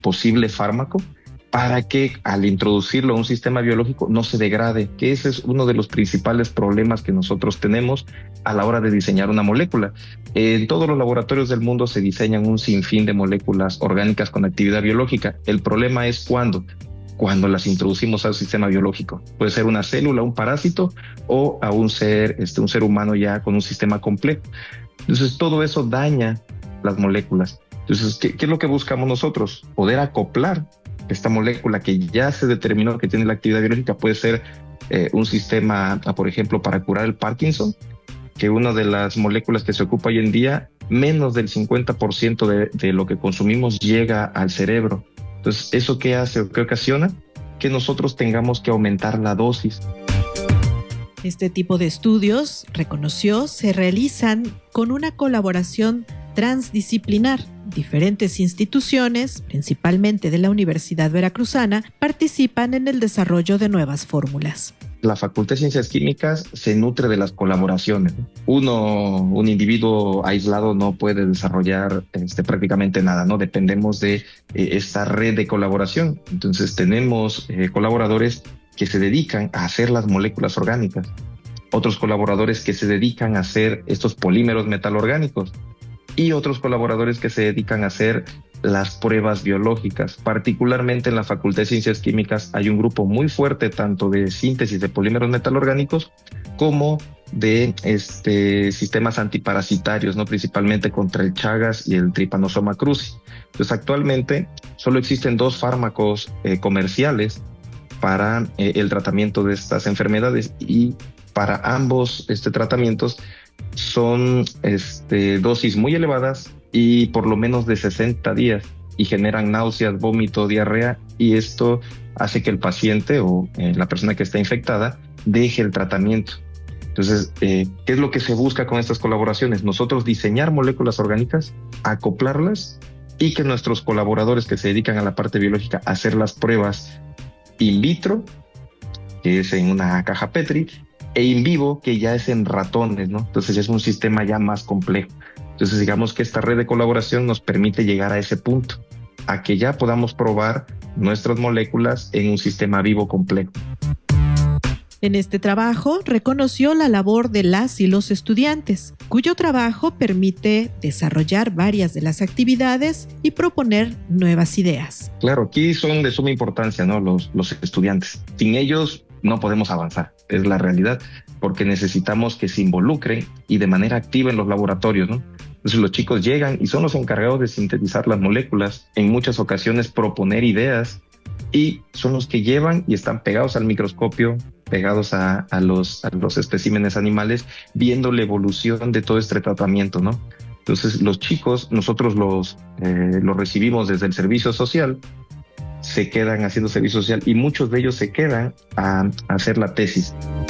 posible fármaco para que al introducirlo a un sistema biológico no se degrade, que ese es uno de los principales problemas que nosotros tenemos a la hora de diseñar una molécula. En todos los laboratorios del mundo se diseñan un sinfín de moléculas orgánicas con actividad biológica. El problema es cuando las introducimos al sistema biológico. Puede ser una célula, un parásito o a un ser humano ya con un sistema complejo. Entonces todo eso daña las moléculas. Entonces, ¿qué es lo que buscamos nosotros? Poder acoplar esta molécula que ya se determinó que tiene la actividad biológica. Puede ser un sistema, por ejemplo, para curar el Parkinson, que una de las moléculas que se ocupa hoy en día, menos del 50% de lo que consumimos llega al cerebro. Entonces, ¿eso qué hace o qué ocasiona? Que nosotros tengamos que aumentar la dosis. Este tipo de estudios, reconoció, se realizan con una colaboración transdisciplinar. Diferentes instituciones, principalmente de la Universidad Veracruzana, participan en el desarrollo de nuevas fórmulas. La Facultad de Ciencias Químicas se nutre de las colaboraciones. Un individuo aislado no puede desarrollar prácticamente nada, ¿no? Dependemos de esta red de colaboración. Entonces tenemos colaboradores que se dedican a hacer las moléculas orgánicas, otros colaboradores que se dedican a hacer estos polímeros metalorgánicos y otros colaboradores que se dedican a hacer las pruebas biológicas. Particularmente en la Facultad de Ciencias Químicas hay un grupo muy fuerte tanto de síntesis de polímeros metalorgánicos como de sistemas antiparasitarios, ¿no? Principalmente contra el Chagas y el Trypanosoma cruzi. Entonces actualmente solo existen 2 fármacos comerciales para el tratamiento de estas enfermedades, y para ambos tratamientos son dosis muy elevadas y por lo menos de 60 días y generan náuseas, vómito, diarrea, y esto hace que el paciente o la persona que está infectada deje el tratamiento. Entonces, ¿qué es lo que se busca con estas colaboraciones? Nosotros diseñar moléculas orgánicas, acoplarlas y que nuestros colaboradores que se dedican a la parte biológica a hacer las pruebas in vitro, que es en una caja Petri, e in vivo, que ya es en ratones, ¿no? Entonces ya es un sistema ya más complejo. Entonces digamos que esta red de colaboración nos permite llegar a ese punto, a que ya podamos probar nuestras moléculas en un sistema vivo complejo. En este trabajo reconoció la labor de las y los estudiantes, cuyo trabajo permite desarrollar varias de las actividades y proponer nuevas ideas. Claro, aquí son de suma importancia, ¿no? Los estudiantes. Sin ellos no podemos avanzar, es la realidad, porque necesitamos que se involucren y de manera activa en los laboratorios, ¿no? Entonces los chicos llegan y son los encargados de sintetizar las moléculas, en muchas ocasiones proponer ideas, y son los que llevan y están pegados al microscopio, pegados a los especímenes animales, viendo la evolución de todo este tratamiento, ¿no? Entonces los chicos, nosotros los recibimos desde el servicio social, se quedan haciendo servicio social y muchos de ellos se quedan a hacer la tesis.